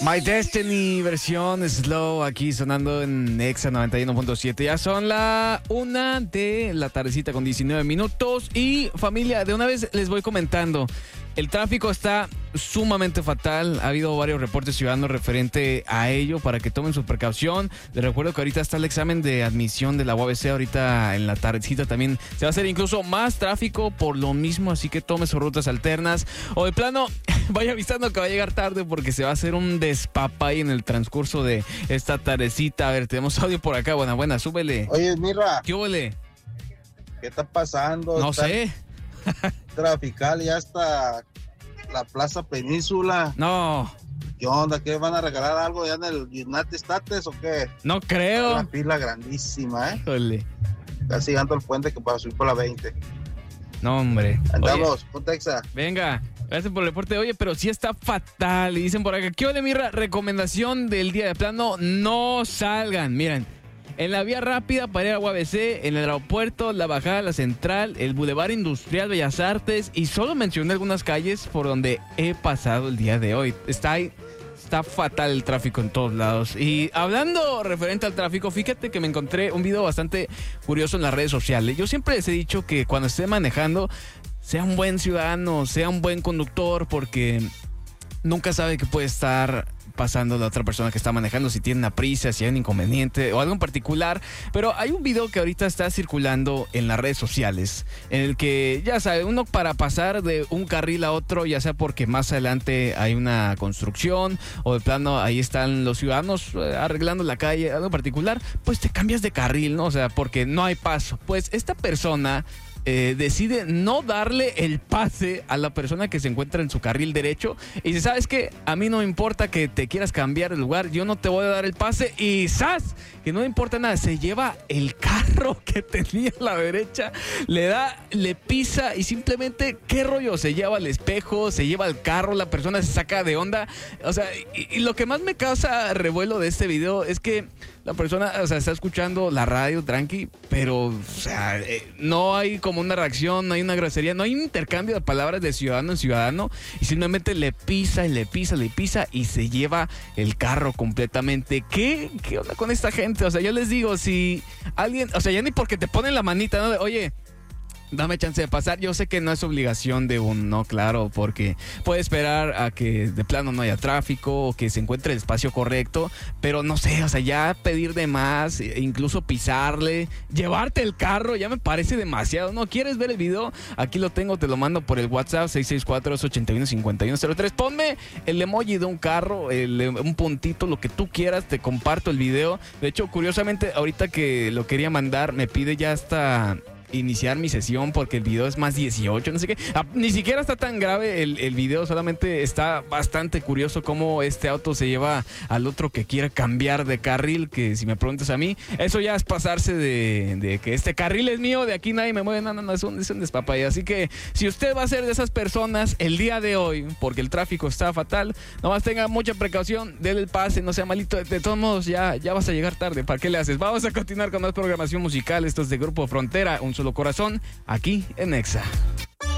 My Destiny, versión slow, aquí sonando en Exa 91.7. Ya son la 1 de la tardecita con 19 minutos. Y familia, de una vez les voy comentando. El tráfico está sumamente fatal. Ha habido varios reportes ciudadanos referente a ello para que tomen su precaución. Les recuerdo que ahorita está el examen de admisión de la UABC. Ahorita en la tardecita también se va a hacer incluso más tráfico por lo mismo. Así que tome sus rutas alternas. O de plano, vaya avisando que va a llegar tarde porque se va a hacer un despapay en el transcurso de esta tardecita. A ver, tenemos audio por acá. Buena, súbele. Oye, Mirra. ¿Qué huele? ¿Qué está pasando? No sé. Trafical ya hasta la Plaza Península. No. ¿Qué onda? ¿Qué van a regalar algo ya en el United States o qué? No creo. Una fila grandísima, Híjole. Casi llegando al puente que para subir por la 20. No, hombre. Andamos, con Texas. Venga, gracias por el reporte. Oye, pero sí está fatal. Y dicen por acá, ¿qué ole, Mirra? Recomendación del día de plano, no salgan. Miren, en la vía rápida para ir a UABC, en el aeropuerto, la bajada a la central, el Boulevard Industrial Bellas Artes, y solo mencioné algunas calles por donde he pasado el día de hoy. Está fatal el tráfico en todos lados. Y hablando referente al tráfico, fíjate que me encontré un video bastante curioso en las redes sociales. Yo siempre les he dicho que cuando esté manejando, sea un buen ciudadano, sea un buen conductor, porque nunca sabe qué puede estar pasando la otra persona que está manejando, si tiene una prisa, si hay un inconveniente o algo en particular. Pero hay un video que ahorita está circulando en las redes sociales, en el que, ya sabe, uno para pasar de un carril a otro, ya sea porque más adelante hay una construcción o de plano ahí están los ciudadanos arreglando la calle, algo en particular, pues te cambias de carril, ¿no? O sea, porque no hay paso. Pues esta persona decide no darle el pase a la persona que se encuentra en su carril derecho y dice, ¿sabes qué? A mí no me importa que te quieras cambiar de lugar, yo no te voy a dar el pase, y ¡zas! Que no le importa nada, se lleva el carro que tenía a la derecha, le pisa y simplemente, ¿qué rollo? Se lleva el espejo, se lleva el carro, la persona se saca de onda. O sea, y lo que más me causa revuelo de este video es que la persona, o sea, está escuchando la radio tranqui, pero, o sea, no hay como una reacción, no hay una grosería, no hay un intercambio de palabras de ciudadano en ciudadano, y simplemente le pisa y se lleva el carro completamente. ¿Qué onda con esta gente? O sea, yo les digo, si alguien, o sea, ya ni porque te ponen la manita, ¿no? Oye, dame chance de pasar. Yo sé que no es obligación de uno, ¿no? Claro, porque puede esperar a que de plano no haya tráfico o que se encuentre el espacio correcto, pero no sé, o sea, ya pedir de más, incluso pisarle, llevarte el carro, ya me parece demasiado. ¿No quieres ver el video? Aquí lo tengo, te lo mando por el WhatsApp 664-281-5103. Ponme el emoji de un carro, un puntito, lo que tú quieras, te comparto el video. De hecho, curiosamente, ahorita que lo quería mandar, me pide ya hasta iniciar mi sesión porque el video es más 18, no sé qué. Ni siquiera está tan grave el video, solamente está bastante curioso cómo este auto se lleva al otro que quiera cambiar de carril, que si me preguntas a mí, eso ya es pasarse de que este carril es mío, de aquí nadie me mueve. No, es un despapalle. Así que si usted va a ser de esas personas el día de hoy, porque el tráfico está fatal, nomás tenga mucha precaución, déle el pase, no sea malito. De todos modos, ya vas a llegar tarde. ¿Para qué le haces? Vamos a continuar con más programación musical. Esto es de Grupo Frontera, Un Solo Corazón, aquí en Exa.